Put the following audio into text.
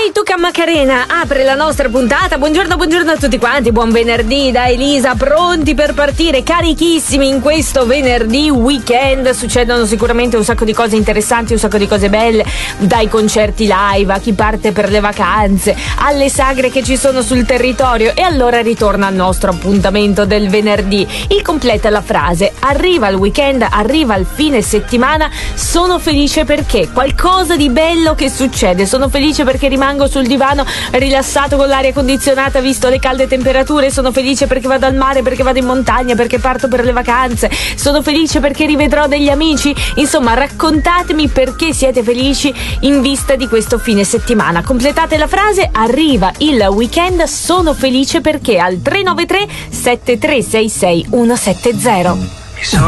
Tuca Macarena apre la nostra puntata. Buongiorno a tutti quanti, buon venerdì da Elisa, pronti per partire carichissimi in questo venerdì weekend. Succedono sicuramente un sacco di cose interessanti, un sacco di cose belle, dai concerti live a chi parte per le vacanze, alle sagre che ci sono sul territorio. E allora ritorna al nostro appuntamento del venerdì. Il completa la frase: arriva il weekend, arriva il fine settimana, sono felice perché qualcosa di bello che succede, sono felice perché rimango sul divano rilassato con l'aria condizionata visto le calde temperature, sono felice perché vado al mare, perché vado in montagna, perché parto per le vacanze, sono felice perché rivedrò degli amici. Insomma, raccontatemi perché siete felici in vista di questo fine settimana. Completate la frase: arriva il weekend, sono felice perché, al 393 7366 170.